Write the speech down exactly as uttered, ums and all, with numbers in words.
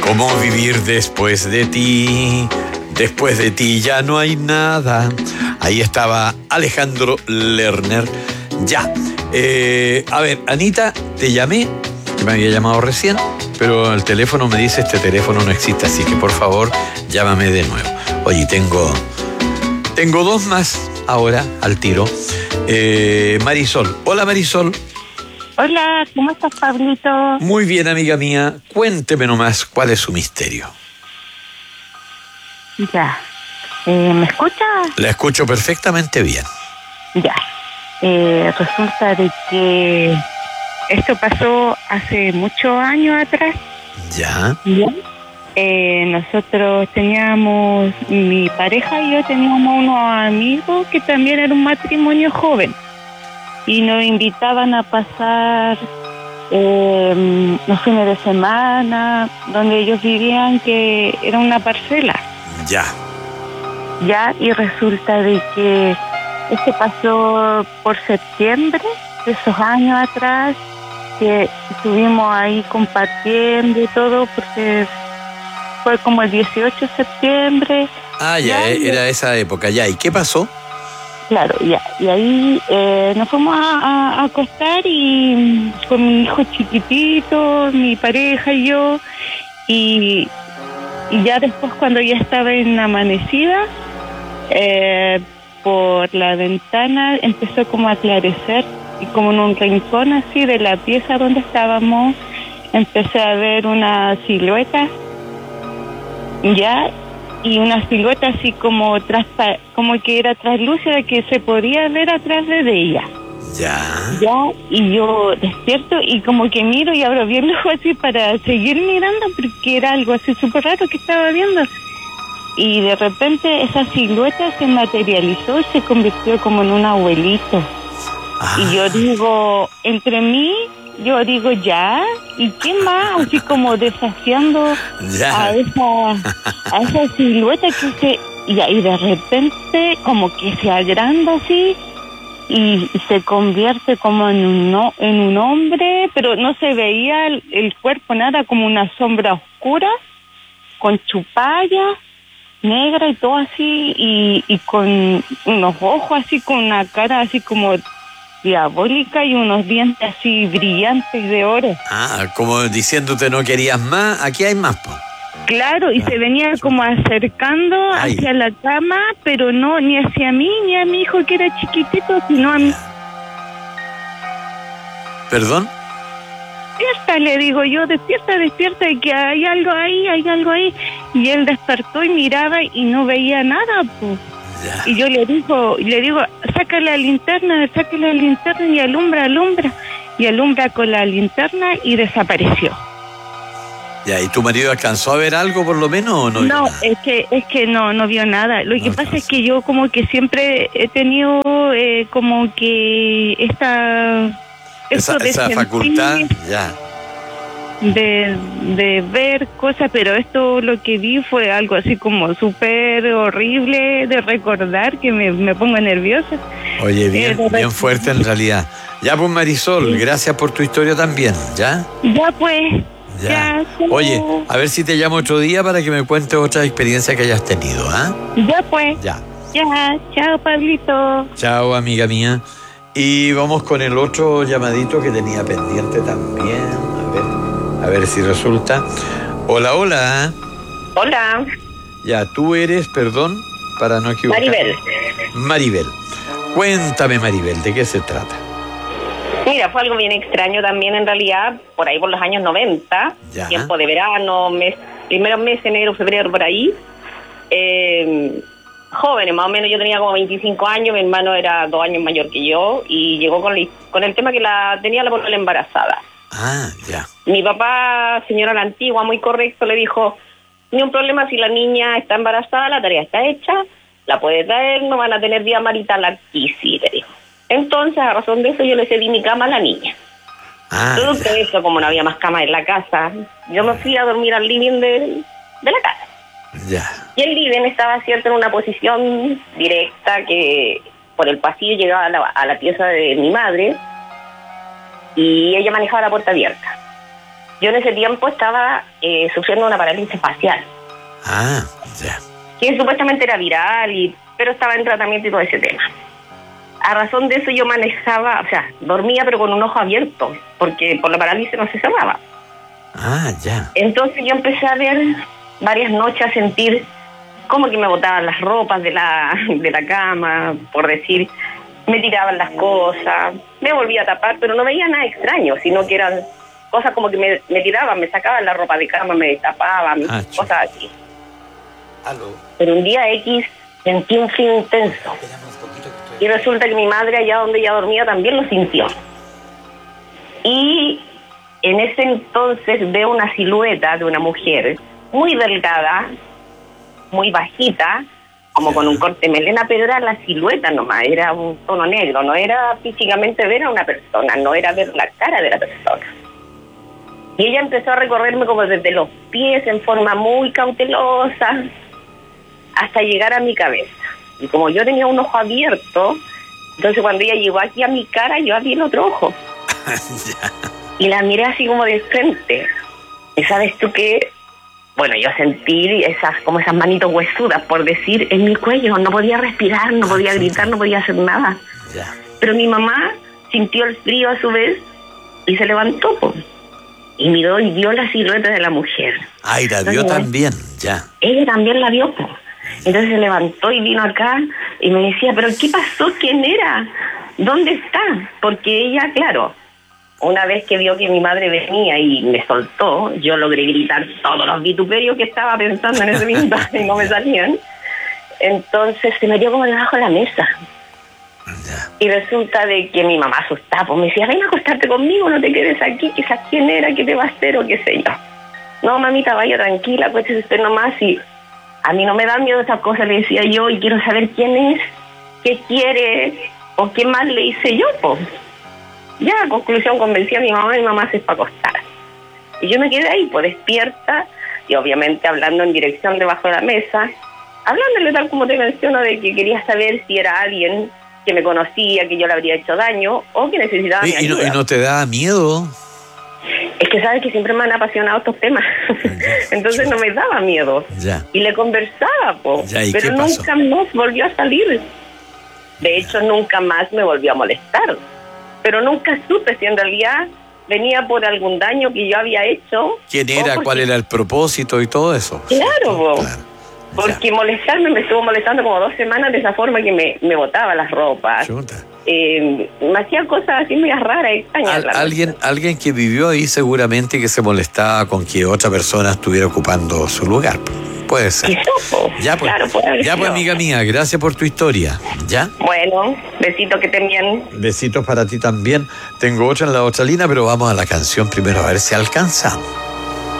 ¿Cómo vivir después de ti? Después de ti ya no hay nada. Ahí estaba Alejandro Lerner. Ya. Eh, a ver, Anita, te llamé. Me había llamado recién, pero el teléfono me dice este teléfono no existe, así que por favor, llámame de nuevo. Oye, tengo, tengo dos más ahora al tiro. Eh, Marisol. Hola, Marisol. Hola, ¿cómo estás, Pablito? Muy bien, amiga mía. Cuénteme nomás cuál es su misterio. Ya. Eh, ¿Me escuchas? La escucho perfectamente bien. Ya. Eh, resulta de que esto pasó hace muchos años atrás. Ya. ¿Ya? Eh, nosotros teníamos, mi pareja y yo teníamos unos amigos que también era un matrimonio joven. Y nos invitaban a pasar eh, los fines de semana, donde ellos vivían, que era una parcela. Ya. Ya, y resulta de que esto pasó por septiembre de esos años atrás, que estuvimos ahí compartiendo y todo, porque fue como el dieciocho de septiembre. Ah, ya, ya era esa época, ya. ¿Y qué pasó? Claro, ya. Y ahí eh, nos fuimos a, a, a acostar y con mi hijo chiquitito, mi pareja y yo, y, y ya después cuando ya estaba en amanecida, eh, por la ventana empezó como a aclarecer, y como en un rincón así de la pieza donde estábamos, empecé a ver una silueta, ya, y una silueta así como traspa- como que era translúcida, que se podía ver atrás de ella. Ya. Ya, y yo despierto y como que miro y abro bien los ojos así para seguir mirando, porque era algo así súper raro que estaba viendo. Y de repente esa silueta se materializó y se convirtió como en un abuelito. Ah. Y yo digo, entre mí, yo digo, ya, ¿y qué más? Así como desafiando ya. a esa a esa silueta que se... Y ahí de repente como que se agranda así y, y se convierte como en un, no, en un hombre, pero no se veía el, el cuerpo, nada, como una sombra oscura, con chupalla negra y todo así, y, y con unos ojos así, con una cara así como diabólica y unos dientes así brillantes de oro. Ah, como diciéndote no querías más, aquí hay más, po. Claro, y ah, se venía como acercando Ay. hacia la cama, pero no ni hacia mí ni a mi hijo que era chiquitito, sino a mí. ¿Perdón? Despierta, le digo yo, despierta, despierta, y que hay algo ahí, hay algo ahí. Y él despertó y miraba y no veía nada, pues. Ya. Y yo le digo, le digo, saca la linterna, saca la linterna y alumbra, alumbra. Y alumbra con la linterna y desapareció. Ya, ¿y tu marido alcanzó a ver algo por lo menos o no? No, es que es que no no vio nada. Lo no que alcanzó. Pasa es que yo como que siempre he tenido eh, como que esta esa, de esa sentir, facultad, ya. De, de ver cosas, pero esto lo que vi fue algo así como súper horrible de recordar, que me, me pongo nerviosa. Oye, bien, eh, bien fuerte en realidad. Ya pues, Marisol, sí. Gracias por tu historia también, ¿ya? Ya pues. Ya. Ya. Oye, a ver si te llamo otro día para que me cuentes otra experiencia que hayas tenido, ¿ah? ¿eh? Ya pues. Ya. Ya, chao, Pablito. Chao, amiga mía. Y vamos con el otro llamadito que tenía pendiente también. A ver. A ver si resulta. Hola, hola. Hola. Ya, tú eres, perdón, para no equivocarme. Maribel. Maribel. Cuéntame, Maribel, ¿de qué se trata? Mira, fue algo bien extraño también en realidad, por ahí por los años noventa, ya. Tiempo de verano, mes, primeros meses, enero, febrero, por ahí. Eh, jóvenes, más o menos, yo tenía como veinticinco años, mi hermano era dos años mayor que yo, y llegó con, con el tema que la tenía la polola embarazada. Ah, ya. Mi papá, señora la antigua, muy correcto, le dijo, ni un problema si la niña está embarazada, la tarea está hecha, la puede traer, no van a tener vida marital aquí, sí, le dijo. Entonces, a razón de eso, yo le cedí mi cama a la niña. Ah, todo eso, como no había más cama en la casa, yo me fui a dormir al living de, de la casa. Ya. Y el living estaba, cierto, en una posición directa que por el pasillo llegaba a la, a la pieza de mi madre, y ella manejaba la puerta abierta. yo en ese tiempo estaba eh, sufriendo una parálisis facial. Ah, ya. Que supuestamente era viral, y, pero estaba en tratamiento y todo ese tema. A razón de eso yo manejaba, o sea, dormía pero con un ojo abierto, porque por la parálisis no se cerraba. Ah, ya. Entonces yo empecé a ver varias noches, a sentir como que me botaban las ropas de la, de la cama, por decir, me tiraban las cosas, me volvía a tapar, pero no veía nada extraño, sino que eran cosas como que me, me tiraban, me sacaban la ropa de cama, me tapaban, ah, cosas así. Aló. Pero un día X sentí un frío intenso. Y resulta que mi madre, allá donde ella dormía, también lo sintió. Y en ese entonces veo una silueta de una mujer muy delgada, muy bajita, como con un corte de melena, pero era la silueta nomás, era un tono negro, no era físicamente ver a una persona, no era ver la cara de la persona. Y ella empezó a recorrerme como desde los pies en forma muy cautelosa hasta llegar a mi cabeza. Y como yo tenía un ojo abierto, entonces cuando ella llegó aquí a mi cara, yo abrí el otro ojo. Y la miré así como de frente. ¿Y sabes tú qué? Bueno, yo sentí esas como esas manitos huesudas, por decir, en mi cuello. No podía respirar, no podía gritar, no podía hacer nada. Pero mi mamá sintió el frío a su vez y se levantó, pues, y miró y vio la silueta de la mujer. Ay, la vio también, ya. Ella también la vio, pues. Entonces se levantó y vino acá y me decía, ¿pero qué pasó? ¿Quién era? ¿Dónde está? Porque ella, claro, una vez que vio que mi madre venía y me soltó, yo logré gritar todos los vituperios que estaba pensando en ese momento y no me salían. Entonces se metió como debajo de la mesa. Y resulta de que mi mamá asustada, pues me decía, ven a acostarte conmigo, no te quedes aquí, quizás quién era, qué te va a hacer o qué sé yo. No, mamita, vaya tranquila, acuéstese usted nomás, y a mí no me dan miedo esas cosas, le decía yo, y quiero saber quién es, qué quiere, o qué más le hice yo, pues. Ya, a conclusión, convencí a mi mamá, y mi mamá se fue a acostar. Y yo me quedé ahí, pues, despierta, y obviamente hablando en dirección debajo de la mesa, hablándole tal como te menciono, de que quería saber si era alguien que me conocía, que yo le habría hecho daño, o que necesitaba mi ayuda. ¿Y no, y no te da miedo? Es que sabes que siempre me han apasionado estos temas, entonces no me daba miedo. Ya. Y le conversaba, po, ya, ¿y pero nunca más volvió a salir. De hecho, nunca más me volvió a molestar. Pero nunca supe si en realidad venía por algún daño que yo había hecho. ¿Quién era? Porque... ¿Cuál era el propósito y todo eso? Claro, po. Claro. Porque ya. molestarme me estuvo molestando como dos semanas de esa forma que me, me botaba las ropas. Eh, me hacía cosas así muy raras, extrañas. Al, alguien, alguien que vivió ahí seguramente que se molestaba con que otra persona estuviera ocupando su lugar. Puede ser. Quizá, ya pues, claro, puede ya pues, amiga mía, gracias por tu historia. ¿Ya? Bueno, besitos que te envían. Besitos para ti también. Tengo otra en la otra línea, pero vamos a la canción primero a ver si alcanzamos.